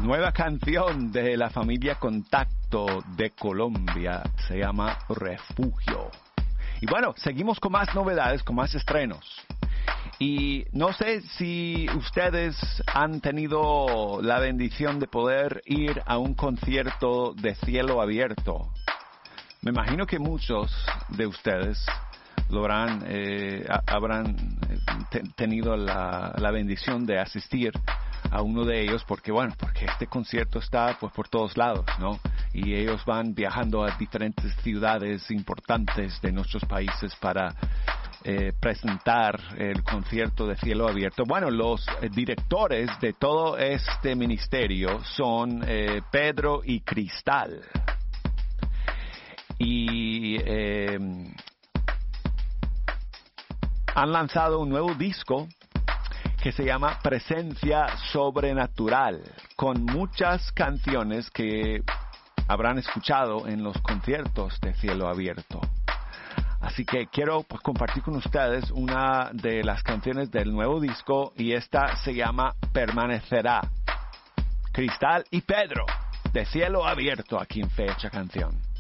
Nueva canción de la familia Contacto de Colombia, se llama Refugio. Y bueno, seguimos con más novedades, con más estrenos. Y no sé si ustedes han tenido la bendición de poder ir a un concierto de cielo abierto. Me imagino que muchos de ustedes habrán tenido la bendición de asistir a uno de ellos, porque este concierto está pues por todos lados, ¿no? Y ellos van viajando a diferentes ciudades importantes de nuestros países para presentar el concierto de cielo abierto. Bueno, los directores de todo este ministerio son Pedro y Cristal. Y han lanzado un nuevo disco que se llama Presencia Sobrenatural, con muchas canciones que habrán escuchado en los conciertos de cielo abierto. Así que quiero compartir con ustedes una de las canciones del nuevo disco, y esta se llama Permanecerá. Cristal y Pedro, de cielo abierto, aquí en Fecha Canción.